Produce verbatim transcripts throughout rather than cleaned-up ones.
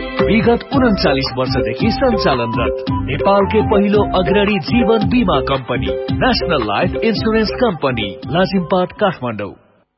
विगत उन्चालिस वर्षदेखि सञ्चालनरत नेपालकै पहिलो अग्रणी जीवन बीमा company national life insurance company Lazimpat Kathmandu.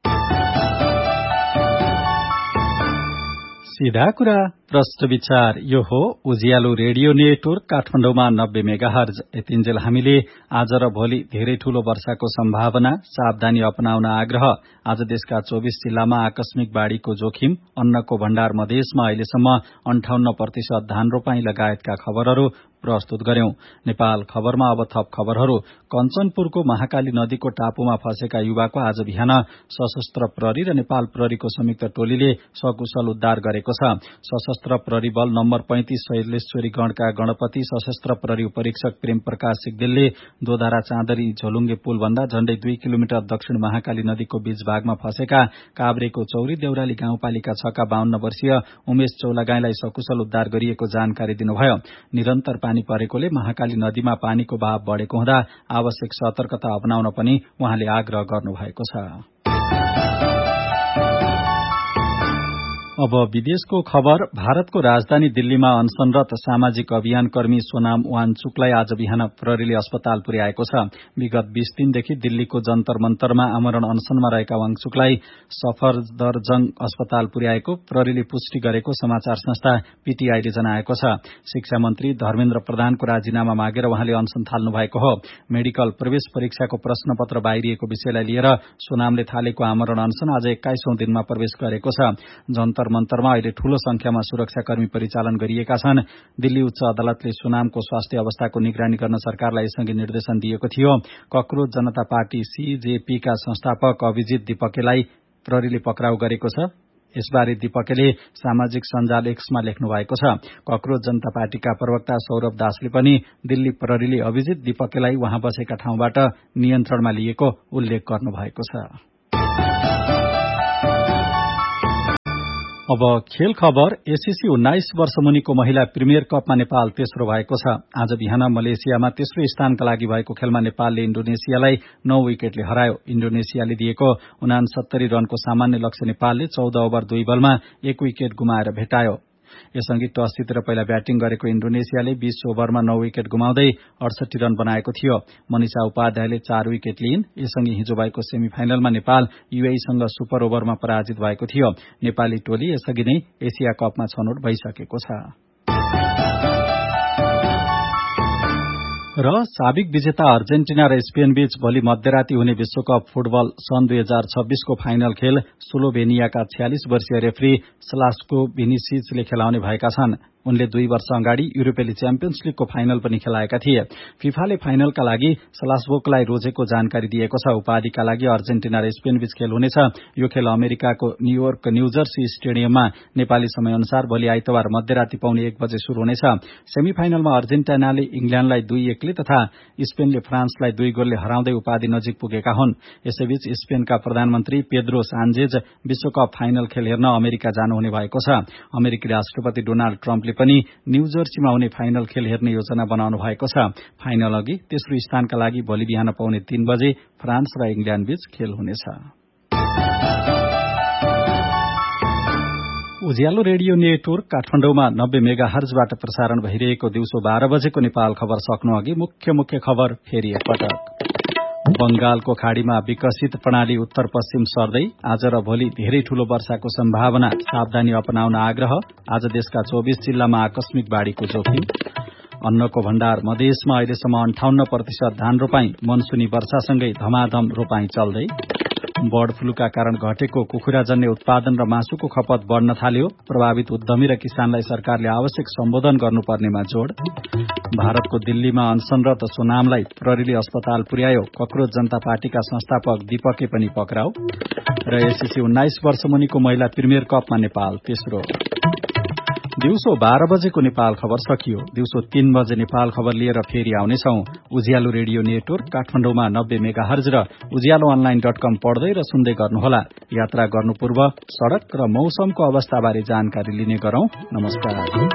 सीधा कुरा प्रश्न विचार यो हो उज्यालो रेडियो नेटवर्क काठमाडौँमा नब्बे मेगाहर्ज। यतिन्जेल हामीले आज र भोलि धेरै ठूलो वर्षाको सम्भावना, सावधानी अपनाउन आग्रह, आज देशका चौबिस जिल्लामा आकस्मिक बाढ़ीको जोखिम, अन्नको भण्डार मधेसमा अहिलेसम्म अन्ठाउन्न प्रतिशत धान रोपाई लगायतका खबरहरू प्रस्तुत गर्यौं। नेपाल खबरमा अब थप खबरहरू। कञ्चनपुरको महाकाली नदीको टापुमा फँसेका युवाको आज बिहान सशस्त्र प्रहरी र नेपाल प्रहरीको संयुक्त टोलीले सकुशल उद्धार गरेको छ। सशस्त्र प्रहरी बल नम्बर पैंतीस शैलेश्वरी गणका गणपति सशस्त्र प्रहरी उपरीक्षक प्रेम प्रकाश सिग्देलले दोधारा चाँदरी झोलुङ्गे पुल भन्दा झण्डै दुई किलोमिटर दक्षिण महाकाली नदीको बीच भागमा फँसेका काभ्रेको चौरी देउराली गाउँपालिका छका बाहन्न वर्षीय उमेश चौलागाईलाई सकुशल उद्धार गरिएको जानकारी दिनुभयो। निरन्तर पानी परेकोले महाकाली नदीमा पानीको बहाव बढ़ेको हुँदा आवश्यक सतर्कता अपनाउन पनि उहाँले आग्रह गर्नुभएको छ। अब विदेशको खबर। भारतको राजधानी दिल्लीमा अनशनरत सामाजिक अभियान कर्मी सोनाम वाङचुकलाई आज बिहान प्रहरीले अस्पताल पुर्याएको छ। विगत बीस दिनदेखि दिल्लीको जन्तर मन्तरमा आमरण अनशनमा रहेका वाङचुकलाई सफदरजंग अस्पताल पुर्याएको प्रहरीले पुष्टि गरेको समाचार संस्था पीटीआईले जनाएको छ। शिक्षा मन्त्री धर्मेन्द्र प्रधानको राजीनामा मागेर उहाँले अनशन थाल्नु भएको हो। मेडिकल प्रवेश परीक्षाको प्रश्नपत्र बाहिरिएको विषयलाई लिएर सोनामले थालेको आमरण अनशन आज एक्काइसौं दिनमा प्रवेश गरेको छ। जन्तर मन्तरमा अहिले ठूलो संख्यामा सुरक्षाकर्मी परिचालन गरिएका छन्। दिल्ली उच्च अदालतले सोनामको स्वास्थ्य अवस्थाको निगरानी गर्न सरकारलाई यसअघि निर्देशन दिएको थियो। कक्रोच जनता पार्टी सीजेपीका संस्थापक अभिजित दीपकेलाई प्रहरीले पक्राउ गरेको छ। यसबारे दीपकेले सामाजिक सञ्जाल एक्समा लेख्नु भएको छ। कक्रोच जनता पार्टीका प्रवक्ता सौरभ दासले पनि दिल्ली प्रहरीले अभिजित दीपकेलाई उहाँ बसेका ठाउँबाट नियन्त्रणमा लिएको उल्लेख गर्नु भएको छ। अब खेल खबर। एससीसी उन्नाइस वर्ष मुनिको महिला प्रिमियर कपमा नेपाल तेस्रो भएको छ। आज बिहान मलेसियामा तेस्रो स्थानका लागि भएको खेलमा नेपालले इण्डोनेसियालाई नौ विकेटले हरायो। इण्डोनेसियाले दिएको उनासत्तरी रनको सामान्य लक्ष्य नेपालले चौध ओभर दुई बलमा एक विकेट गुमाएर भेटायो। यसअघि टस जितेर पहिला ब्याटिङ गरेको इण्डोनेसियाले बीस ओभरमा नौ विकेट गुमाउँदै अडसठी रन बनाएको थियो। मनिषा उपाध्यायले चार विकेट लिइन्। यसअघि हिजो भएको सेमी फाइनलमा नेपाल यूएईसँग सुपर ओभरमा पराजित भएको थियो। नेपाली टोली यसअघि नै एसिया कपमा छनौट भइसकेको छ। र साबिक विजेता अर्जेन्टिना र स्पेन बीच भोलि मध्यराती हुने विश्वकप फुटबल सन् दुई हजार छब्बीसको फाइनल खेल स्लोभेनियाका छयालिस वर्षीय रेफ्री स्लास्को भिनिसिचले खेलाउने भएका छन्। उनले दुई वर्ष अगाडि युरोपेली च्याम्पियन्स लीगको फाइनल पनि खेलाएका थिए। फिफाले फाइनलका लागि स्लास्बोकलाई रोजेको जानकारी दिएको छ। उपाधिका लागि अर्जेन्टिना र स्पेन बीच खेल हुनेछ। यो खेल अमेरिकाको न्यूयोर्क न्यूजर्सी स्टेडियममा नेपाली समय अनुसार भोलि आइतबार मध्यराती पाउने एक बजे शुरू हुनेछ। सेमी फाइनलमा अर्जेन्टिनाले इंग्ल्याण्डलाई दुई एकले तथा स्पेनले फ्रान्सलाई दुई गोलले हराउँदै उपाधि नजिक पुगेका हुन्। यसैबीच स्पेनका प्रधानमन्त्री पेद्रो सान्चेज विश्वकप फाइनल खेल हेर्न अमेरिका जानुहुने भएको छ। अमेरिकी राष्ट्रपति डोनाल्ड ट्रम्पले पनि न्यूजर्सीमा हुने फाइनल खेल हेर्ने योजना बनाउनु भएको छ। फाइनल अघि तेस्रो स्थानका लागि भोलि बिहान पाउने तीन बजे फ्रान्स र इंग्ल्याण्ड बीच खेल हुनेछ। उज्यालो रेडियो नेटवर्क काठमाडौँमा नब्बे मेगा हर्जबाट प्रसारण भइरहेको दिउँसो बाह्र बजेको नेपाल खबर सक्नु अघि मुख्य मुख्य खबर फेरि एकपटक। बंगालको खाड़ीमा विकसित प्रणाली उत्तर पश्चिम सर्दै आज र भोलि धेरै ठूलो वर्षाको सम्भावना, सावधानी अपनाउन आग्रह। आज देशका चौबिस जिल्लामा आकस्मिक बाढ़ीको जोखिम। अन्नको भण्डार मधेसमा अहिलेसम्म अन्ठाउन्न प्रतिशत धान रोपाई, मनसुनी वर्षासँगै धमाधम रोपाई चल्दै। बर्ड फ्लूका कारण घटेको कुखुराजन्य उत्पादन र मासुको खपत बढ़न थाल्यो। प्रभावित उद्यमी र किसानलाई सरकारले आवश्यक सम्बोधन गर्नुपर्नेमा जोड़। भारतको दिल्लीमा अनशनरत सोनामलाई प्रहरीले अस्पताल पुर्यायो। कक्रोच जनता पार्टीका संस्थापक दीपके पनि पक्राउ। र एससीसी उन्नाइस वर्ष मुनिको महिला प्रिमियर कपमा नेपाल तेस्रो। दिउँसो बाह्र बजेको नेपाल खबर सकियो। दिउँसो तीन बजे नेपाल खबर लिएर फेरि आउनेछौं। उज्यालो रेडियो नेटवर्क काठमाडौँमा नब्बे मेगा हर्ज र उज्यालो अनलाइन डट कम पढ्दै र सुन्दै गर्नुहोला। यात्रा गर्नु पूर्व सड़क र मौसमको अवस्थाबारे जानकारी लिने गरौं। नमस्कार।